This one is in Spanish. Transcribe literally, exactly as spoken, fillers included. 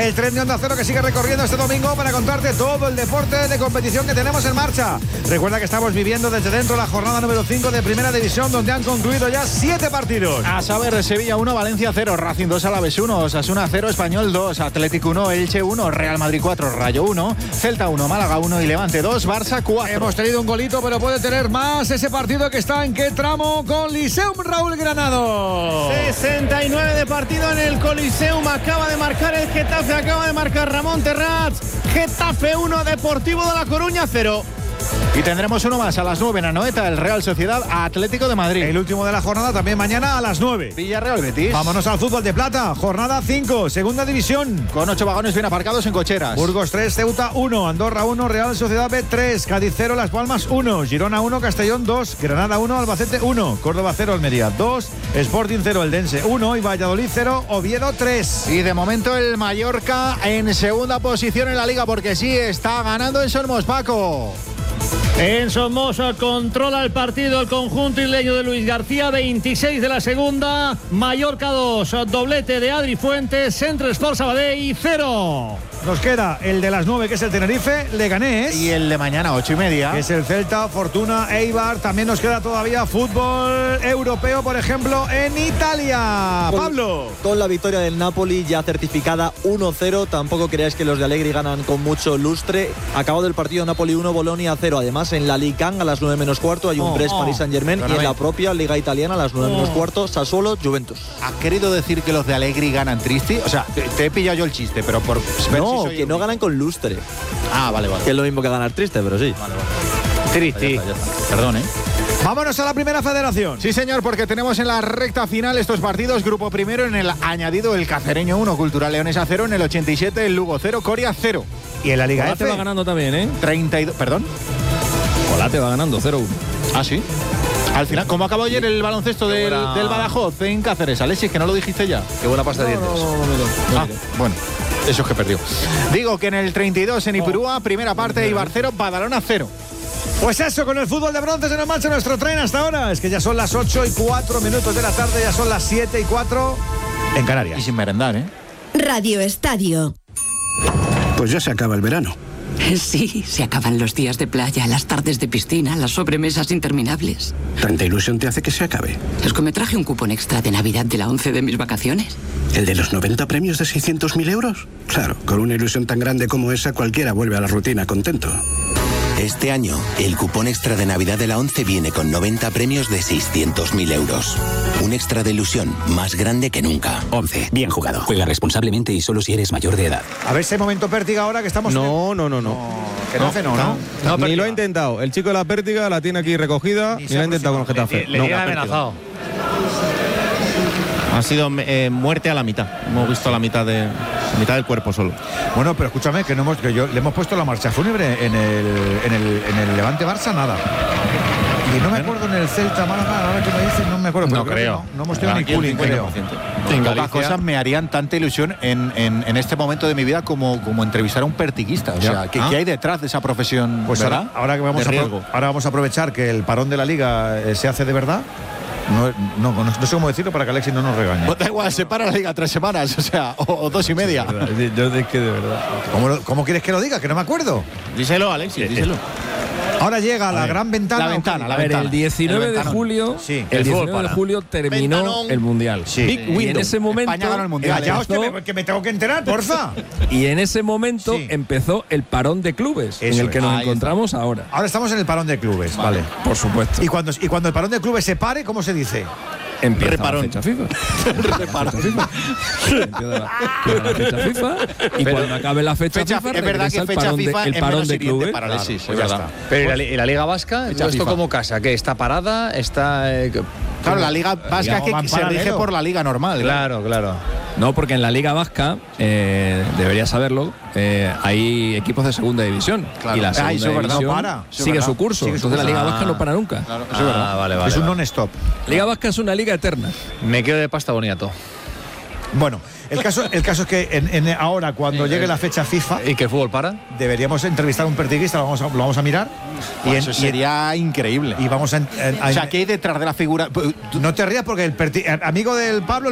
El tren de Onda Cero que sigue recorriendo este domingo para contarte todo el deporte de competición que tenemos en marcha. Recuerda que estamos viviendo desde dentro la jornada número cinco de Primera División, donde han concluido ya siete partidos. A saber, Sevilla uno, Valencia cero, Racing dos, Alavés uno, Osasuna cero, Español dos, Atlético uno, Elche uno, Real Madrid cuatro, Rayo uno, Celta uno, Málaga uno y Levante dos, Barça cuatro. Hemos tenido un golito, pero puede tener más ese partido que está en qué tramo con Liceum Raúl Granado. sesenta y nueve de partido en el Coliseum. Acaba de marcar el Getafe, acaba de marcar Ramón Terrats. Getafe uno, Deportivo de La Coruña cero. Y tendremos uno más a las nueve en Anoeta, el Real Sociedad Atlético de Madrid. El último de la jornada también mañana a las nueve. Villarreal Betis. Vámonos al fútbol de plata, jornada cinco, segunda división. Con ocho vagones bien aparcados en cocheras. Burgos tres, Ceuta uno, Andorra uno, Real Sociedad B tres, Cádiz cero, Las Palmas uno, Girona uno, Castellón dos, Granada uno, Albacete uno, Córdoba cero, Almería dos, Sporting cero, Eldense uno y Valladolid cero, Oviedo tres. Y de momento el Mallorca en segunda posición en la liga, porque sí está ganando en Somos, Paco. En Somoza controla el partido el conjunto isleño de Luis García, veintiséis de la segunda, Mallorca dos, doblete de Adri Fuentes, Centre Sport Sabadell y cero. Nos queda el de las nueve, que es el Tenerife, Leganés. Y el de mañana, ocho y media. Que es el Celta, Fortuna, Eibar. También nos queda todavía fútbol europeo, por ejemplo, en Italia. Con, Pablo. Con la victoria del Napoli ya certificada uno cero. Tampoco creáis que los de Allegri ganan con mucho lustre. Acabado el partido, Napoli uno, Bolonia cero. Además, en la Ligue uno a las nueve menos cuarto hay un oh, Brest oh, Paris Saint-Germain. Y en la propia Liga Italiana a las nueve oh. menos cuarto, Sassuolo, Juventus. ¿Has querido decir que los de Allegri ganan triste? O sea, te, te he pillado yo el chiste, pero por... No, si que no ganan con lustre. Ah, vale, vale. Que es lo mismo que ganar triste, pero sí. Vale, vale. Triste. Perdón, ¿eh? Vámonos a la primera federación. Sí, señor, porque tenemos en la recta final estos partidos. Grupo primero en el añadido el Cacereño uno, Cultural Leonesa cero, en el ochenta y siete el Lugo cero, Coria cero. Y en la Liga Colate F va ganando también, ¿eh? treinta y dos, perdón. Colate va ganando cero uno. Ah, sí. Al final, ¿cómo acabó ayer el baloncesto del, buena... del Badajoz en Cáceres? Alexis, que no lo dijiste ya. Qué buena pasta de dientes. No, no, no, no, no, ah, bueno. Eso es que perdió. Digo que en el treinta y dos en Ipurúa, primera parte, Ibar cero, Badalona cero. Pues eso, con el fútbol de bronce se nos marcha nuestro tren hasta ahora. Es que ya son las ocho y cuatro minutos de la tarde, ya son las siete y cuatro en Canarias. Y sin merendar, ¿eh? Radio Estadio. Pues ya se acaba el verano. Sí, se acaban los días de playa, las tardes de piscina, las sobremesas interminables. ¿Tanta ilusión te hace que se acabe? Es que me traje un cupón extra de Navidad de la once de mis vacaciones. ¿El de los noventa premios de seiscientos mil euros? Claro, con una ilusión tan grande como esa, cualquiera vuelve a la rutina contento. Este año, el cupón extra de Navidad de la once viene con noventa premios de seiscientos mil euros. Un extra de ilusión más grande que nunca. once. Bien jugado. Juega responsablemente y solo si eres mayor de edad. A ver ese momento pértiga ahora que estamos... No, no, no, no. no que no hace no, ¿no? no, no ni lo ha intentado. El chico de la pértiga la tiene aquí recogida ni, ni lo ha intentado con el Getafe. Le, le, le no, amenazado. Ha sido eh, muerte a la mitad. Hemos visto la mitad de la mitad del cuerpo solo. Bueno, pero escúchame, que no hemos que yo le hemos puesto la marcha fúnebre en el en el en el Levante Barça, nada. Y no me acuerdo en el Celta Málaga, ahora que me dices, no me acuerdo. No creo. No, no hemos tenido ni cooling, creo. En pocas cosas me harían tanta ilusión en, en, en este momento de mi vida como, como entrevistar a un pertiquista. O sea, ¿qué, ¿Ah? ¿qué hay detrás de esa profesión? Pues ahora, ahora que vamos a ahora vamos a aprovechar que el parón de la Liga eh, se hace de verdad. No, no, no, no sé cómo decirlo para que Alexis no nos regañe. Pues da igual, se para la liga tres semanas, o sea, o, o dos y media. Sí, yo es que de verdad. ¿Cómo, ¿Cómo quieres que lo diga? Que no me acuerdo. Díselo, Alexis, díselo. Ahora llega la ver, gran ventana. La ventana, la a ver, ventana. el diecinueve de julio, sí, el el diecinueve de julio terminó Ventanón. el Mundial. Sí. Y en ese momento España ganó el Mundial. Ya, empezó, que, me, que me tengo que enterar, porfa. Y en ese momento sí. empezó el parón de clubes, Eso en el que es. nos Ahí encontramos está. ahora. Ahora estamos en el parón de clubes, vale. vale. Por supuesto. Y cuando, y cuando el parón de clubes se pare, ¿cómo se dice? Empieza Reparón. la fecha FIFA. Reparón. FIFA. Empieza la, empieza la fecha FIFA y Pero, cuando acabe la fecha, fecha FIFA, es verdad que el fecha parón FIFA de, el es parón menos de hiriente clubes. para Alexis, Claro, es pues ya verdad. está. Pero ¿y la, y la Liga Vasca? Fecha ¿Esto FIFA. como casa? ¿Que está parada? ¿Está...? Eh, Claro, la Liga Vasca Liga que se paralelo. rige por la Liga normal. Claro, claro. No, porque en la Liga Vasca, eh, deberías saberlo, eh, hay equipos de segunda división. Claro. Y la Ah, segunda eso es verdad, división no para. Eso es sigue verdad. su curso. Sigue su Entonces la Liga curso. Vasca no para nunca. Claro, eso Ah, es verdad. vale, vale. es un vale. non-stop. Liga Vasca es una liga eterna. Me quedo de pasta boniato. Bueno, el caso, el caso es que en, en ahora, cuando llegue la fecha FIFA, ¿Y que el fútbol para? deberíamos entrevistar a un pertiguista, lo vamos a, lo vamos a mirar. Y en- eso sería increíble. Y vamos a, en- a- O sea, ¿qué hay detrás de la figura? No te rías porque el perti- amigo del Pablo,